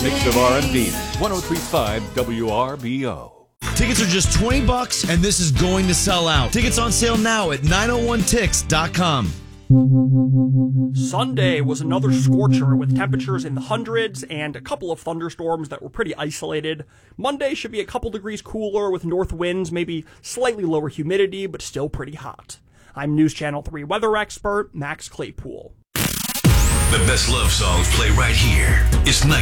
mix of R&B. 103.5 WRBO. Tickets are just $20, and this is going to sell out. Tickets on sale now at 901tix.com. Sunday was another scorcher with temperatures in the hundreds and a couple of thunderstorms that were pretty isolated. Monday should be a couple degrees cooler with north winds, maybe slightly lower humidity, but still pretty hot. I'm News Channel 3 weather expert Max Claypool. The best love songs play right here. It's night.